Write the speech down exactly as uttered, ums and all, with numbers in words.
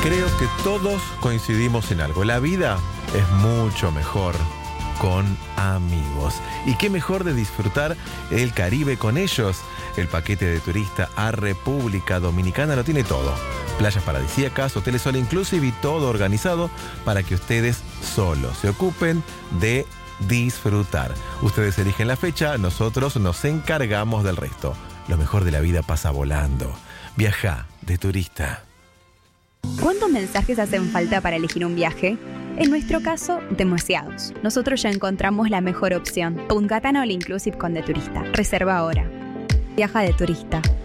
Creo que todos coincidimos en algo. La vida es mucho mejor con amigos. Y qué mejor de disfrutar el Caribe con ellos. El paquete de turista a República Dominicana lo tiene todo. Playas paradisíacas, hoteles all inclusive y todo organizado para que ustedes solos se ocupen de disfrutar. Ustedes eligen la fecha, nosotros nos encargamos del resto. Lo mejor de la vida pasa volando. Viaja de turista. ¿Cuántos mensajes hacen falta para elegir un viaje? En nuestro caso, demasiados. Nosotros ya encontramos la mejor opción. Punta Cana All Inclusive con De Turista. Reserva ahora. Viaja de turista.